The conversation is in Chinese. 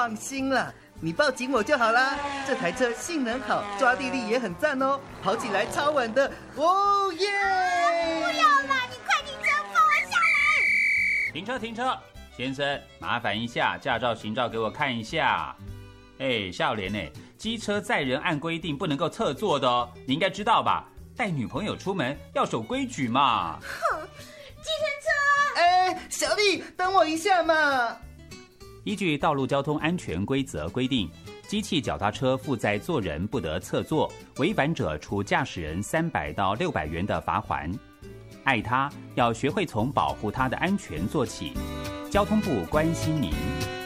放心了，你抱紧我就好啦。这台车性能好，抓地力也很赞哦，跑起来超稳的。哦耶！ 不要啦，你快停车，放我下来！ 停车停车，先生，麻烦一下，驾照行照给我看一下。少年机车载人按规定不能够侧坐的哦，你应该知道吧？带女朋友出门要守规矩嘛。 哼，计程车！ 小丽，等我一下嘛。 依据道路交通安全规则规定，机器脚踏车负载坐人不得侧坐，违反者处驾驶人300到600元的罚锾。爱他，要学会从保护他的安全做起。交通部关心您。